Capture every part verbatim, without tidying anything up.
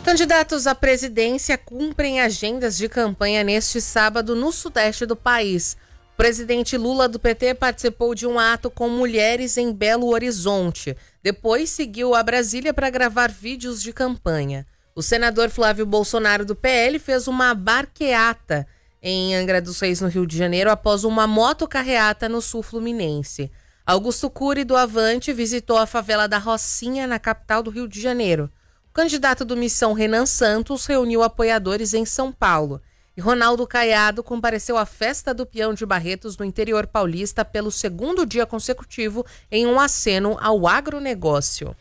Candidatos à presidência cumprem agendas de campanha neste sábado no sudeste do país. O presidente Lula do P T participou de um ato com mulheres em Belo Horizonte. Depois seguiu a Brasília para gravar vídeos de campanha. O senador Flávio Bolsonaro do P L fez uma barqueata em Angra dos Reis, no Rio de Janeiro, após uma motocarreata no sul fluminense. Augusto Cury do Avante visitou a favela da Rocinha, na capital do Rio de Janeiro. O candidato do Missão, Renan Santos, reuniu apoiadores em São Paulo. E Ronaldo Caiado compareceu à Festa do Peão de Barretos, no interior paulista, pelo segundo dia consecutivo, em um aceno ao agronegócio.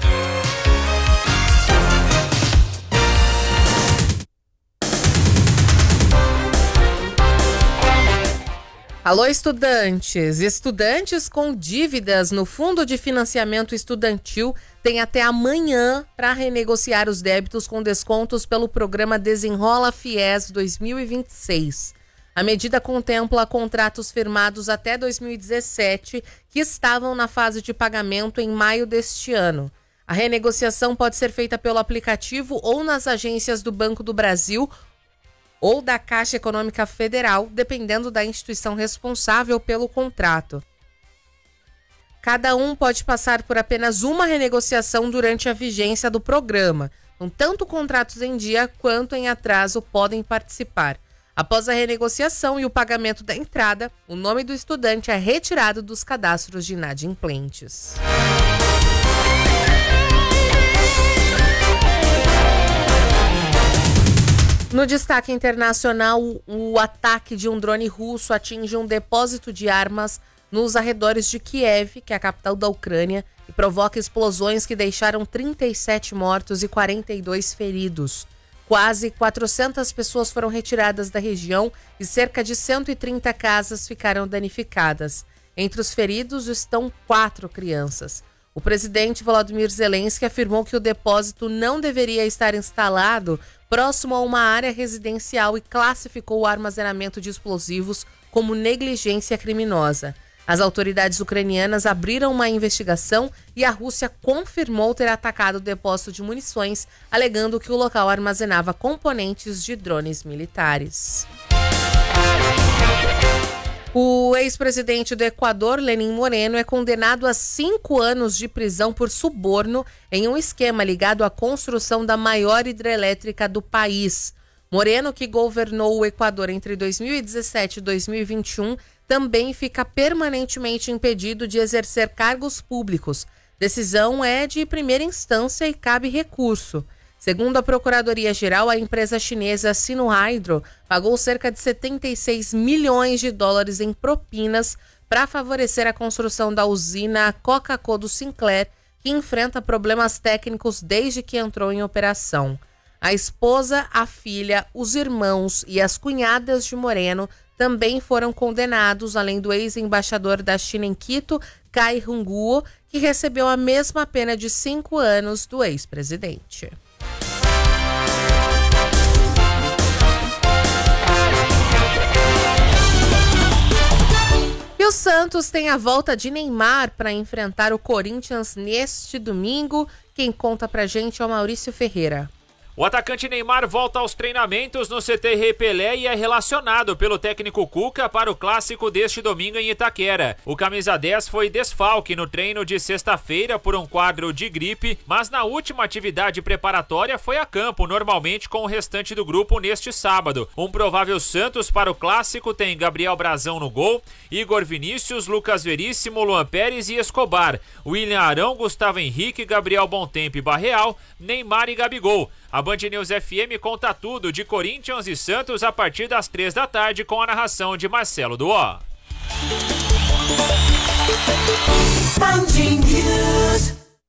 Alô, estudantes! Estudantes com dívidas no Fundo de Financiamento Estudantil têm até amanhã para renegociar os débitos com descontos pelo programa Desenrola Fies dois mil e vinte e seis. A medida contempla contratos firmados até dois mil e dezessete que estavam na fase de pagamento em maio deste ano. A renegociação pode ser feita pelo aplicativo ou nas agências do Banco do Brasil ou da Caixa Econômica Federal, dependendo da instituição responsável pelo contrato. Cada um pode passar por apenas uma renegociação durante a vigência do programa. Então, tanto contratos em dia quanto em atraso podem participar. Após a renegociação e o pagamento da entrada, o nome do estudante é retirado dos cadastros de inadimplentes. No destaque internacional, o ataque de um drone russo atinge um depósito de armas nos arredores de Kiev, que é a capital da Ucrânia, e provoca explosões que deixaram trinta e sete mortos e quarenta e dois feridos. Quase quatrocentas pessoas foram retiradas da região e cerca de cento e trinta casas ficaram danificadas. Entre os feridos estão quatro crianças. O presidente Volodymyr Zelensky afirmou que o depósito não deveria estar instalado próximo a uma área residencial e classificou o armazenamento de explosivos como negligência criminosa. As autoridades ucranianas abriram uma investigação e a Rússia confirmou ter atacado o depósito de munições, alegando que o local armazenava componentes de drones militares. O ex-presidente do Equador, Lenín Moreno, é condenado a cinco anos de prisão por suborno em um esquema ligado à construção da maior hidrelétrica do país. Moreno, que governou o Equador entre dois mil e dezessete e dois mil e vinte e um, também fica permanentemente impedido de exercer cargos públicos. Decisão é de primeira instância e cabe recurso. Segundo a Procuradoria-Geral, a empresa chinesa Sinohydro pagou cerca de setenta e seis milhões de dólares em propinas para favorecer a construção da usina Coca-Cola do Sinclair, que enfrenta problemas técnicos desde que entrou em operação. A esposa, a filha, os irmãos e as cunhadas de Moreno também foram condenados, além do ex-embaixador da China em Quito, Cai Hongguo, que recebeu a mesma pena de cinco anos do ex-presidente. E o Santos tem a volta de Neymar para enfrentar o Corinthians neste domingo. Quem conta pra gente é o Maurício Ferreira. O atacante Neymar volta aos treinamentos no C T Rei Pelé e é relacionado pelo técnico Cuca para o clássico deste domingo em Itaquera. O camisa dez foi desfalque no treino de sexta-feira por um quadro de gripe, mas na última atividade preparatória foi a campo, normalmente com o restante do grupo neste sábado. Um provável Santos para o clássico tem Gabriel Brazão no gol, Igor Vinícius, Lucas Veríssimo, Luan Pérez e Escobar, William Arão, Gustavo Henrique, Gabriel Bontempo e Barreal, Neymar e Gabigol. A Band News F M conta tudo de Corinthians e Santos a partir das três da tarde com a narração de Marcelo Duó. Band News.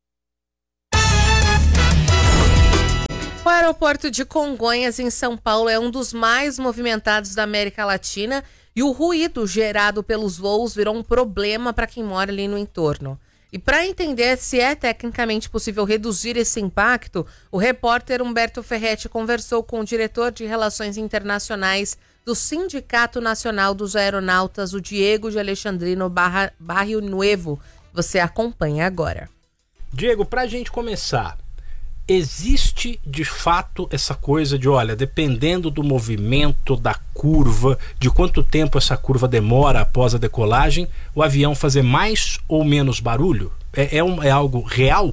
O aeroporto de Congonhas, em São Paulo, é um dos mais movimentados da América Latina e o ruído gerado pelos voos virou um problema para quem mora ali no entorno. E para entender se é tecnicamente possível reduzir esse impacto, o repórter Humberto Ferretti conversou com o diretor de Relações Internacionais do Sindicato Nacional dos Aeronautas, o Diego de Alexandrino Barra, Barrio Nuevo. Você acompanha agora. Diego, para a gente começar, existe de fato essa coisa de, olha, dependendo do movimento da curva, de quanto tempo essa curva demora após a decolagem, o avião fazer mais ou menos barulho? É, é, um, é algo real?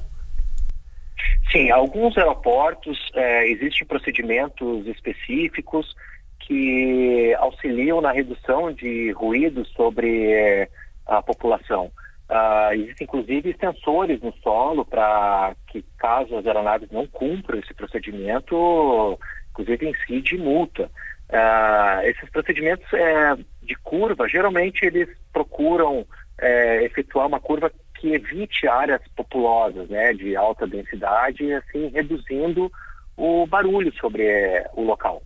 Sim, alguns aeroportos é, existem procedimentos específicos que auxiliam na redução de ruídos sobre é, a população. Uh, existem inclusive sensores no solo para que, caso as aeronaves não cumpram esse procedimento, inclusive incide multa. Uh, esses procedimentos é, de curva, geralmente eles procuram é, efetuar uma curva que evite áreas populosas, né, de alta densidade, assim reduzindo o barulho sobre é, o local.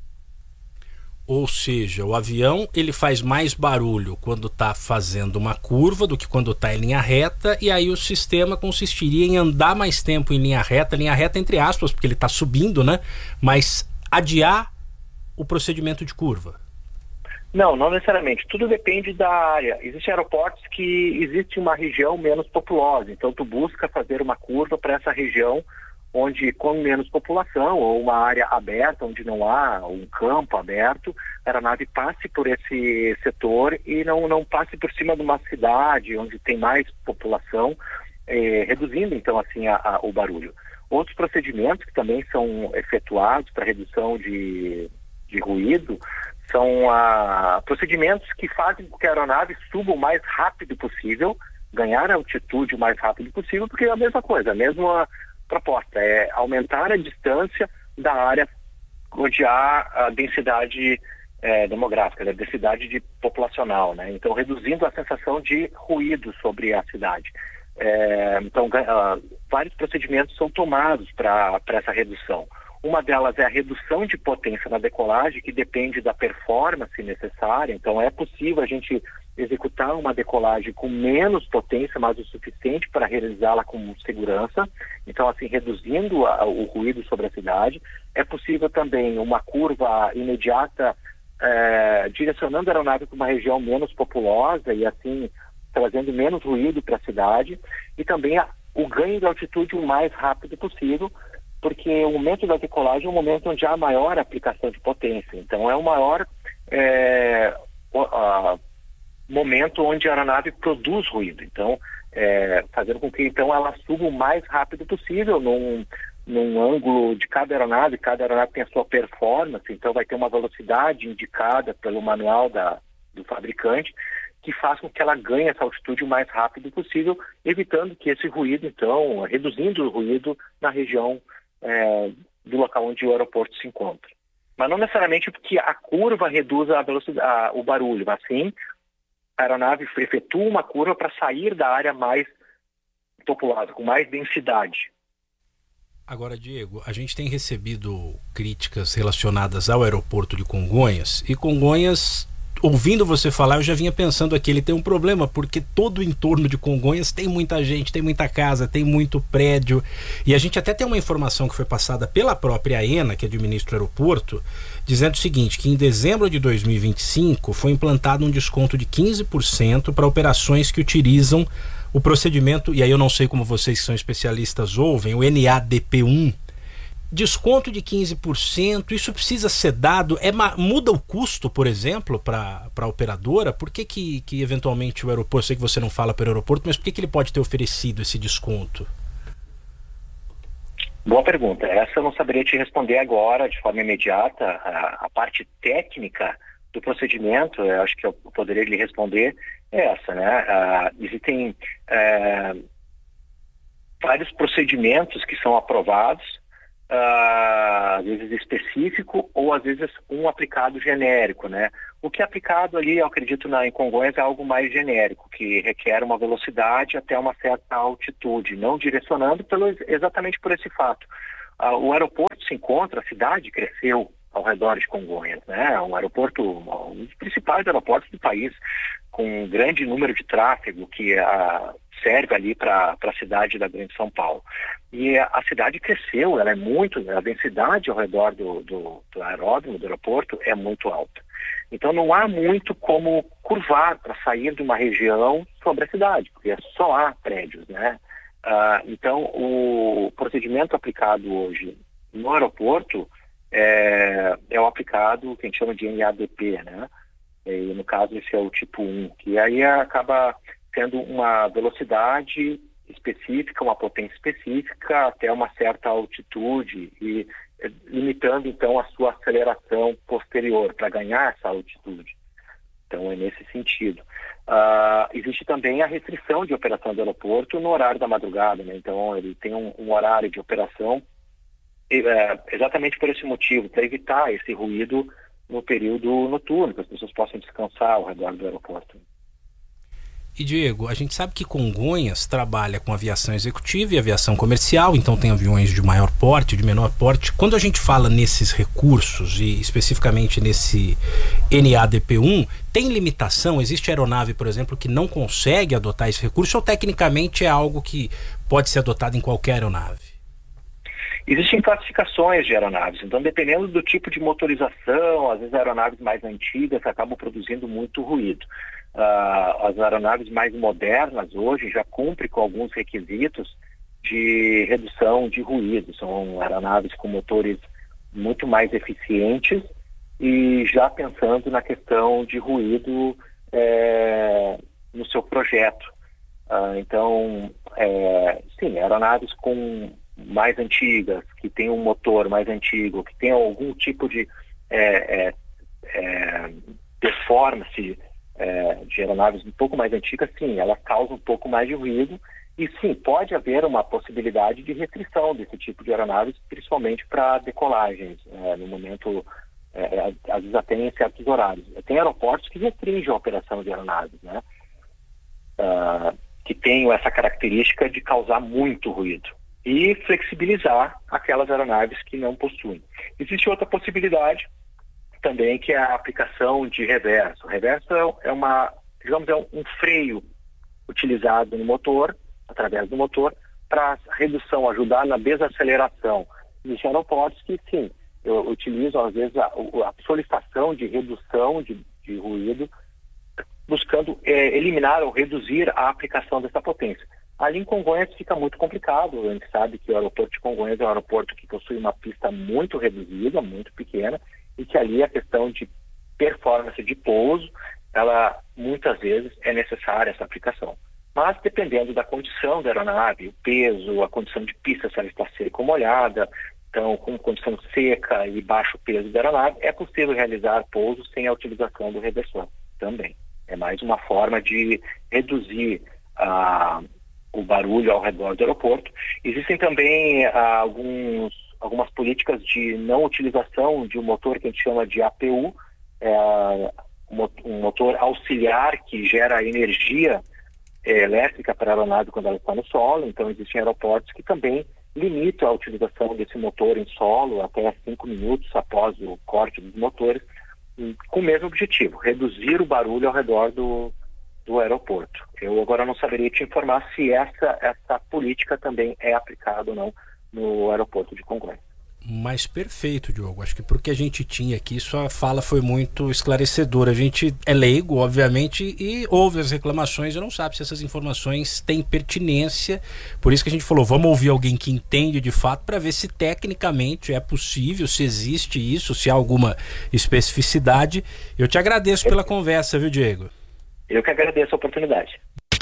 Ou seja, o avião ele faz mais barulho quando está fazendo uma curva do que quando está em linha reta, e aí o sistema consistiria em andar mais tempo em linha reta, linha reta entre aspas, porque ele está subindo, né? Mas adiar o procedimento de curva. Não, não necessariamente. Tudo depende da área. Existem aeroportos que existe uma região menos populosa, então tu busca fazer uma curva para essa região onde com menos população ou uma área aberta onde não há um campo aberto, a aeronave passe por esse setor e não, não passe por cima de uma cidade onde tem mais população, eh, reduzindo então assim a, a, o barulho. Outros procedimentos que também são efetuados para redução de, de ruído são ah, procedimentos que fazem com que a aeronave suba o mais rápido possível, ganhar a altitude o mais rápido possível, porque é a mesma coisa, a mesma proposta, é aumentar a distância da área onde há a densidade é, demográfica, a densidade de populacional, né? Então, reduzindo a sensação de ruído sobre a cidade. É, então, uh, vários procedimentos são tomados para essa redução. Uma delas é a redução de potência na decolagem, que depende da performance necessária. Então, é possível a gente executar uma decolagem com menos potência, mas o suficiente para realizá-la com segurança. Então, assim, reduzindo a, o ruído sobre a cidade. É possível também uma curva imediata, é, direcionando a aeronave para uma região menos populosa e, assim, trazendo menos ruído para a cidade. E também a, o ganho de altitude o mais rápido possível, porque o momento da decolagem é um momento onde há maior aplicação de potência. Então, é o maior é, o, a, momento onde a aeronave produz ruído. Então, é, fazendo com que então ela suba o mais rápido possível num, num ângulo de cada aeronave. Cada aeronave tem a sua performance, então vai ter uma velocidade indicada pelo manual da, do fabricante, que faz com que ela ganhe essa altitude o mais rápido possível, evitando que esse ruído, então, reduzindo o ruído na região é, do local onde o aeroporto se encontra. Mas não necessariamente porque a curva reduza a velocidade, a, o barulho, mas sim a aeronave efetua uma curva para sair da área mais populada, com mais densidade. Agora, Diego, a gente tem recebido críticas relacionadas ao aeroporto de Congonhas, e Congonhas, ouvindo você falar, eu já vinha pensando aqui, ele tem um problema, porque todo o entorno de Congonhas tem muita gente, tem muita casa, tem muito prédio, e a gente até tem uma informação que foi passada pela própria AENA, que administra o aeroporto, dizendo o seguinte, que em dezembro de dois mil e vinte e cinco foi implantado um desconto de quinze por cento para operações que utilizam o procedimento, e aí eu não sei como vocês que são especialistas ouvem, o N A D P um, desconto de quinze por cento, isso precisa ser dado, é, muda o custo, por exemplo, para a operadora? Por que, que, que eventualmente o aeroporto, sei que você não fala para o aeroporto, mas por que, que ele pode ter oferecido esse desconto? Boa pergunta. Essa eu não saberia te responder agora, de forma imediata. A, a parte técnica do procedimento, eu acho que eu poderia lhe responder é essa, né? Ah, existem é, vários procedimentos que são aprovados, Uh, às vezes específico ou às vezes um aplicado genérico, né? O que é aplicado ali, eu acredito, na, em Congonhas é algo mais genérico, que requer uma velocidade até uma certa altitude, não direcionando pelo, exatamente por esse fato. Uh, o aeroporto se encontra, a cidade cresceu ao redor de Congonhas, né? Um aeroporto, um dos principais aeroportos do país, com um grande número de tráfego que uh, serve ali para a cidade da Grande São Paulo. E a cidade cresceu, ela é muito, a densidade ao redor do, do, do aeródromo, do aeroporto, é muito alta. Então não há muito como curvar para sair de uma região sobre a cidade, porque só há prédios, né? Uh, então, o procedimento aplicado hoje no aeroporto é, é o aplicado que a gente chama de N A D P, né? E, no caso, esse é o tipo um, que aí acaba tendo uma velocidade específica, uma potência específica até uma certa altitude e limitando, então, a sua aceleração posterior para ganhar essa altitude. Então, é nesse sentido. Uh, existe também a restrição de operação do aeroporto no horário da madrugada, né? Então, ele tem um, um horário de operação e, é, exatamente por esse motivo, para evitar esse ruído no período noturno, que as pessoas possam descansar ao redor do aeroporto. E Diego, a gente sabe que Congonhas trabalha com aviação executiva e aviação comercial, então tem aviões de maior porte, de menor porte. Quando a gente fala nesses recursos e especificamente nesse N A D P um, tem limitação? Existe aeronave, por exemplo, que não consegue adotar esse recurso ou tecnicamente é algo que pode ser adotado em qualquer aeronave? Existem classificações de aeronaves, então dependendo do tipo de motorização, às vezes aeronaves mais antigas acabam produzindo muito ruído. Uh, as aeronaves mais modernas hoje já cumprem com alguns requisitos de redução de ruído. São aeronaves com motores muito mais eficientes e já pensando na questão de ruído é, no seu projeto. Uh, então, é, sim, aeronaves com mais antigas, que tem um motor mais antigo, que tem algum tipo de é, é, é, performance é, de aeronaves um pouco mais antigas, sim, ela causa um pouco mais de ruído e sim, pode haver uma possibilidade de restrição desse tipo de aeronaves, principalmente para decolagens, é, no momento, é, às vezes até em certos horários. Tem aeroportos que restringem a operação de aeronaves, né, uh, que tenham essa característica de causar muito ruído e flexibilizar aquelas aeronaves que não possuem. Existe outra possibilidade também, que é a aplicação de reverso. O reverso é uma, digamos, é um freio utilizado no motor, através do motor, para redução, ajudar na desaceleração. Existem aeroportos que, sim, utilizam, às vezes, a, a solicitação de redução de, de ruído, buscando é, eliminar ou reduzir a aplicação dessa potência. Ali em Congonhas fica muito complicado. A gente sabe que o aeroporto de Congonhas é um aeroporto que possui uma pista muito reduzida, muito pequena, e que ali a questão de performance de pouso, ela muitas vezes é necessária essa aplicação. Mas dependendo da condição da aeronave, o peso, a condição de pista, se ela está seca ou molhada, então com condição seca e baixo peso da aeronave, é possível realizar pouso sem a utilização do reversor também. É mais uma forma de reduzir a o barulho ao redor do aeroporto. Existem também ah, alguns, algumas políticas de não utilização de um motor que a gente chama de A P U, é, um motor auxiliar que gera energia é, elétrica para a aeronave quando ela está no solo. Então existem aeroportos que também limitam a utilização desse motor em solo até cinco minutos após o corte dos motores, com o mesmo objetivo, reduzir o barulho ao redor do do aeroporto. Eu agora não saberia te informar se essa, essa política também é aplicada ou não no aeroporto de Congonhas. Mas perfeito, Diogo. Acho que porque a gente tinha aqui, sua fala foi muito esclarecedora. A gente é leigo, obviamente, e ouve as reclamações e não sabe se essas informações têm pertinência. Por isso que a gente falou, vamos ouvir alguém que entende de fato para ver se tecnicamente é possível, se existe isso, se há alguma especificidade. Eu te agradeço pela conversa, viu, Diego? Eu que agradeço a oportunidade.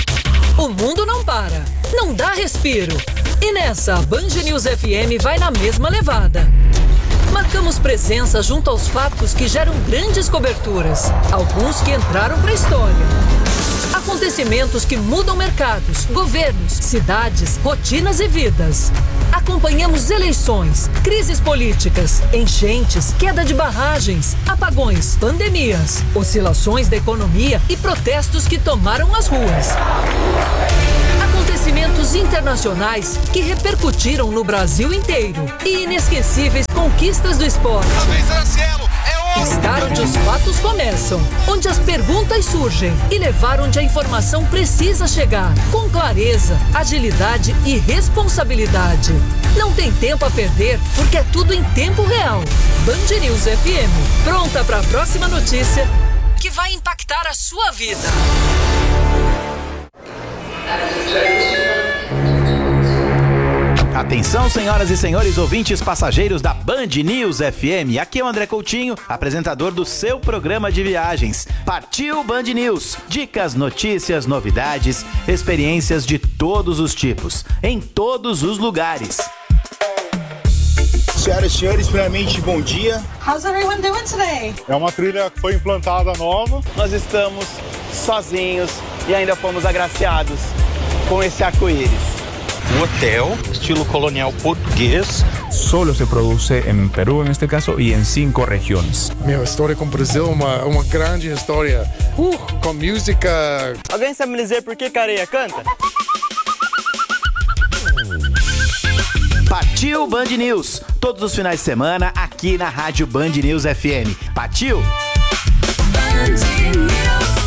O mundo não para, não dá respiro. E nessa, a Band News F M vai na mesma levada. Marcamos presença junto aos fatos que geram grandes coberturas, alguns que entraram para a história. Acontecimentos que mudam mercados, governos, cidades, rotinas e vidas. Acompanhamos eleições, crises políticas, enchentes, queda de barragens, apagões, pandemias, oscilações da economia e protestos que tomaram as ruas. Acontecimentos internacionais que repercutiram no Brasil inteiro e inesquecíveis conquistas do esporte. Estar onde os fatos começam, onde as perguntas surgem e levar onde a informação precisa chegar, com clareza, agilidade e responsabilidade. Não tem tempo a perder, porque é tudo em tempo real. Band News F M, pronta para a próxima notícia que vai impactar a sua vida. Atenção, senhoras e senhores ouvintes passageiros da Band News F M. Aqui é o André Coutinho, apresentador do seu programa de viagens. Partiu Band News. Dicas, notícias, novidades, experiências de todos os tipos, em todos os lugares. Senhoras e senhores, primeiramente, bom dia. How's everyone doing today? É uma trilha que foi implantada nova. Nós estamos sozinhos e ainda fomos agraciados com esse arco-íris. Um hotel, estilo colonial português. Solo se produce em Peru, neste caso, e em cinco regiões. Minha história com o Brasil é uma, uma grande história. Uh, com música. Alguém sabe me dizer por que Careia canta? Partiu Band News, todos os finais de semana aqui na Rádio Band News F M. Partiu! Band News.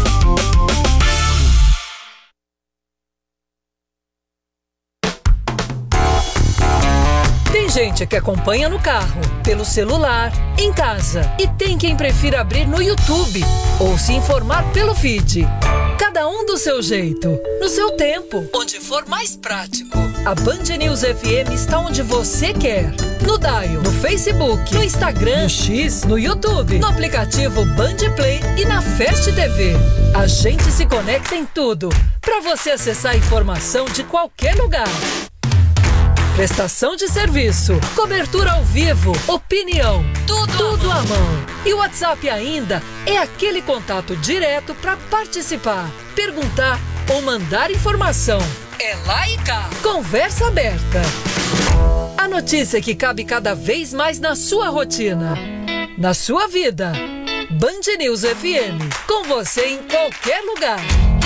Tem gente que acompanha no carro, pelo celular, em casa. E tem quem prefira abrir no YouTube ou se informar pelo feed. Cada um do seu jeito, no seu tempo, onde for mais prático. A Band News F M está onde você quer. No Dial, no Facebook, no Instagram, no X, no YouTube, no aplicativo Band Play e na Fast T V. A gente se conecta em tudo, para você acessar informação de qualquer lugar. Prestação de serviço, cobertura ao vivo, opinião, tudo, tudo à mão. E o WhatsApp ainda é aquele contato direto para participar, perguntar ou mandar informação. É lá e cá. Conversa aberta. A notícia que cabe cada vez mais na sua rotina, na sua vida. Band News F M, com você em qualquer lugar.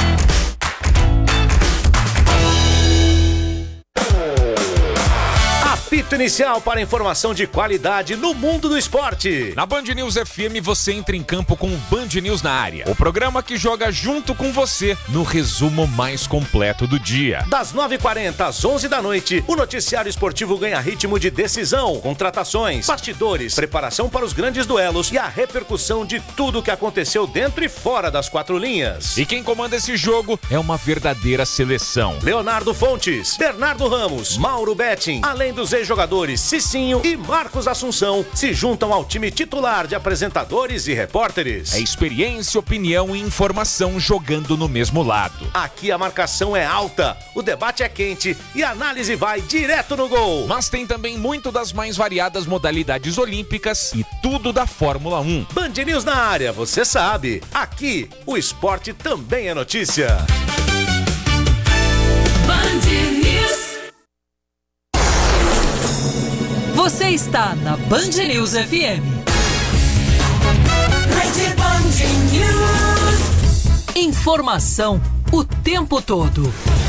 Apito inicial para informação de qualidade no mundo do esporte. Na Band News F M você entra em campo com o Band News na área. O programa que joga junto com você no resumo mais completo do dia. Das nove e quarenta às onze da noite, o noticiário esportivo ganha ritmo de decisão, contratações, bastidores, preparação para os grandes duelos e a repercussão de tudo o que aconteceu dentro e fora das quatro linhas. E quem comanda esse jogo é uma verdadeira seleção. Leonardo Fontes, Bernardo Ramos, Mauro Betting, além dos ex-jogadores Cicinho e Marcos Assunção, se juntam ao time titular de apresentadores e repórteres. É experiência, opinião e informação jogando no mesmo lado. Aqui a marcação é alta, o debate é quente e a análise vai direto no gol. Mas tem também muito das mais variadas modalidades olímpicas e tudo da Fórmula um. Band News na área, você sabe. Aqui, o esporte também é notícia. Band News. Você está na Band News F M. Rede Band News. Informação o tempo todo.